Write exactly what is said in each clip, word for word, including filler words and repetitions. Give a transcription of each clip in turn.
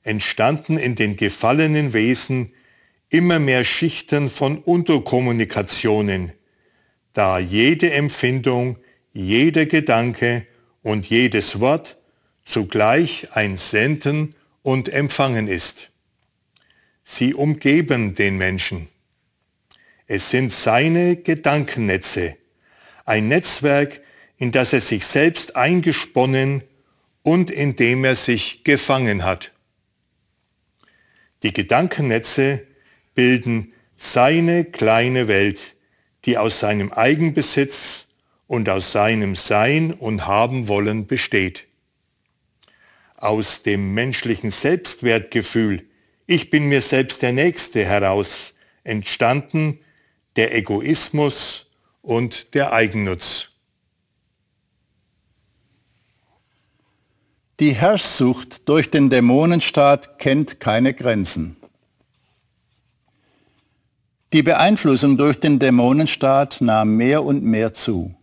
entstanden in den gefallenen Wesen immer mehr Schichten von Unterkommunikationen, da jede Empfindung, jeder Gedanke und jedes Wort zugleich ein Senden und Empfangen ist. Sie umgeben den Menschen. Es sind seine Gedankennetze, ein Netzwerk, in das er sich selbst eingesponnen und in dem er sich gefangen hat. Die Gedankennetze bilden seine kleine Welt, die aus seinem Eigenbesitz und aus seinem Sein und Haben-Wollen besteht. Aus dem menschlichen Selbstwertgefühl, ich bin mir selbst der Nächste, heraus entstanden der Egoismus und der Eigennutz. Die Herrschsucht durch den Dämonenstaat kennt keine Grenzen. Die Beeinflussung durch den Dämonenstaat nahm mehr und mehr zu.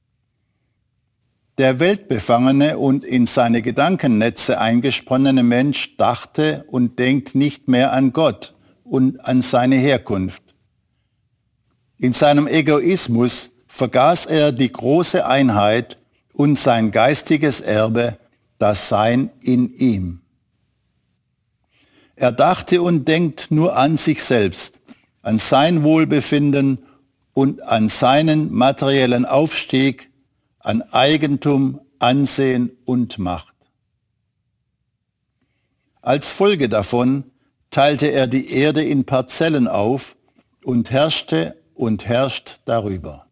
Der weltbefangene und in seine Gedankennetze eingesponnene Mensch dachte und denkt nicht mehr an Gott und an seine Herkunft. In seinem Egoismus vergaß er die große Einheit und sein geistiges Erbe, das Sein in ihm. Er dachte und denkt nur an sich selbst, an sein Wohlbefinden und an seinen materiellen Aufstieg, an Eigentum, Ansehen und Macht. Als Folge davon teilte er die Erde in Parzellen auf und herrschte und herrscht darüber.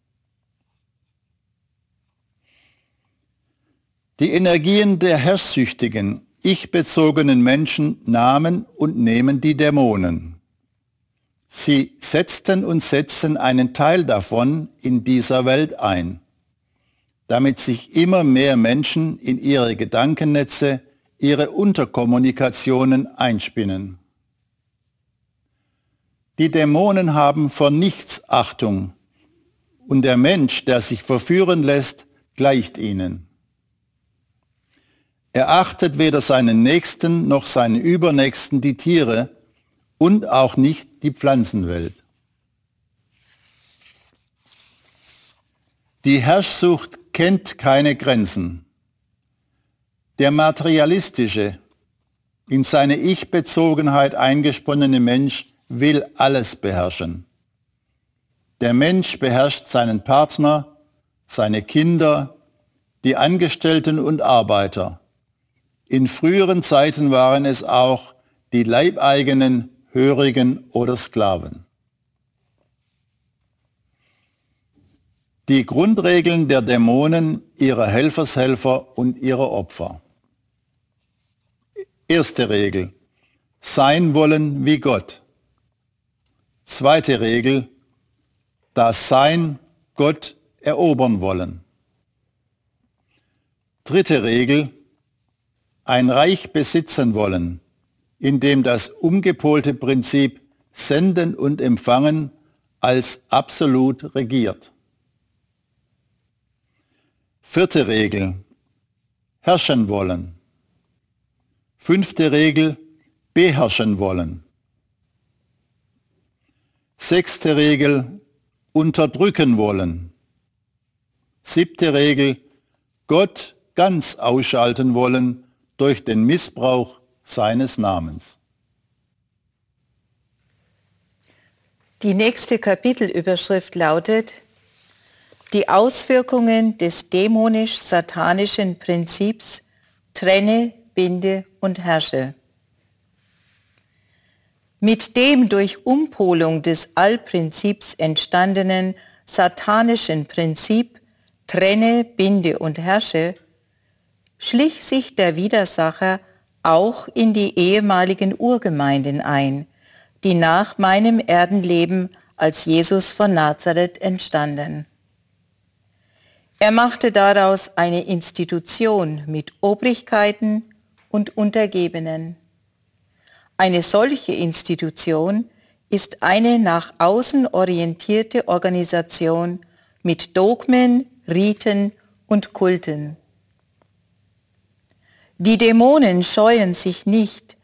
Die Energien der herrschsüchtigen, ich-bezogenen Menschen nahmen und nehmen die Dämonen. Sie setzten und setzen einen Teil davon in dieser Welt ein, damit sich immer mehr Menschen in ihre Gedankennetze, ihre Unterkommunikationen einspinnen. Die Dämonen haben vor nichts Achtung und der Mensch, der sich verführen lässt, gleicht ihnen. Er achtet weder seinen Nächsten noch seinen Übernächsten, die Tiere, und auch nicht die Pflanzenwelt. Die Herrschsucht kennt keine Grenzen. Der materialistische, in seine Ich-Bezogenheit eingesponnene Mensch will alles beherrschen. Der Mensch beherrscht seinen Partner, seine Kinder, die Angestellten und Arbeiter. In früheren Zeiten waren es auch die Leibeigenen, Hörigen oder Sklaven. Die Grundregeln der Dämonen, ihrer Helfershelfer und ihrer Opfer. Erste Regel: Sein wollen wie Gott. Zweite Regel: das Sein Gott erobern wollen. Dritte Regel: ein Reich besitzen wollen, in dem das umgepolte Prinzip Senden und Empfangen als absolut regiert. Vierte Regel: herrschen wollen. Fünfte Regel: beherrschen wollen. Sechste Regel: unterdrücken wollen. Siebte Regel: Gott ganz ausschalten wollen durch den Missbrauch seines Namens. Die nächste Kapitelüberschrift lautet: Die Auswirkungen des dämonisch-satanischen Prinzips trenne, binde und herrsche. Mit dem durch Umpolung des Allprinzips entstandenen satanischen Prinzip trenne, binde und herrsche schlich sich der Widersacher auch in die ehemaligen Urgemeinden ein, die nach meinem Erdenleben als Jesus von Nazareth entstanden. Er machte daraus eine Institution mit Obrigkeiten und Untergebenen. Eine solche Institution ist eine nach außen orientierte Organisation mit Dogmen, Riten und Kulten. Die Dämonen scheuen sich nicht,